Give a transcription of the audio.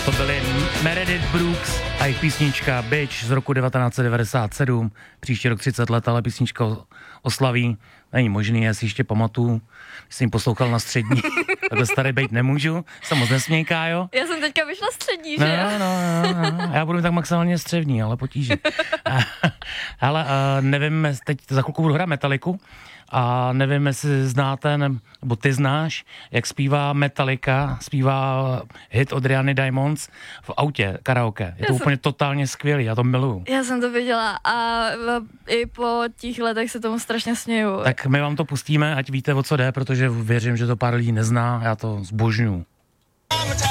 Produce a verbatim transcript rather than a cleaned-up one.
To byly Meredith Brooks a jejich písnička Bitch z roku devatenáct set devadesát sedm. Příští rok třicet let, ale písnička oslaví. Není možný, já si ještě pamatuju, když jsem poslouchal na střední. Takhle starý bejt nemůžu, se moc nesměj, Kájo. Já jsem teďka vyšla střední, no, že no, no, no, no. Já budu tak maximálně střevní, ale potíže. Ale uh, nevím, teď za chvilku budu hrát Metaliku a nevím, jestli znáte, nebo ty znáš, jak zpívá Metallica, zpívá hit od Rihanny Diamonds v autě, karaoke. Je to jsem... úplně totálně skvělý, já to miluju. Já jsem to viděla a i po těch letech se tomu strašně směju. Tak my vám to pustíme, ať víte, o co jde, protože věřím, že to pár lidí nezná, já to zbožňuju.